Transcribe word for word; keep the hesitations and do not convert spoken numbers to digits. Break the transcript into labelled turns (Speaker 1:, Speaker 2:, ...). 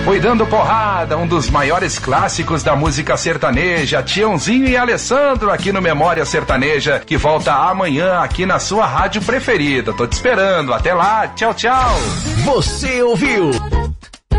Speaker 1: Foi Dando Porrada, um dos maiores clássicos da música sertaneja, Tiãozinho e Alessandro aqui no Memória Sertaneja, que volta amanhã aqui na sua rádio preferida. Tô te esperando, até lá, tchau, tchau.
Speaker 2: Você ouviu